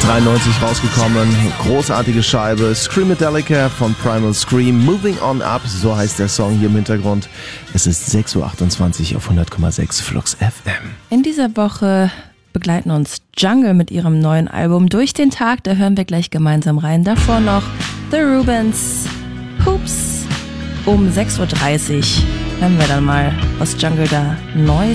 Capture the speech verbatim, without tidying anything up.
dreiundneunzig rausgekommen, großartige Scheibe, Screamadelica von Primal Scream, Moving On Up, so heißt der Song hier im Hintergrund. Es ist sechs Uhr achtundzwanzig auf hundert Komma sechs Flux F M. In dieser Woche begleiten uns Jungle mit ihrem neuen Album Durch den Tag, da hören wir gleich gemeinsam rein. Davor noch The Rubens, Hoops. Um sechs Uhr dreißig hören wir dann mal, was Jungle da neu